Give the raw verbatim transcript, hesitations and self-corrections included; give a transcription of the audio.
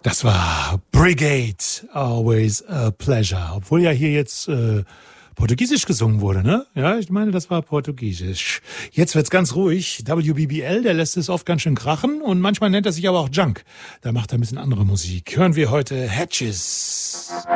Das war Brigade, Always a Pleasure. Obwohl ja hier jetzt äh, Portugiesisch gesungen wurde, ne? Ja, ich meine, das war Portugiesisch. Jetzt wird's ganz ruhig. W B B L, der lässt es oft ganz schön krachen und manchmal nennt er sich aber auch Junk. Da macht er ein bisschen andere Musik. Hören wir heute Hatches.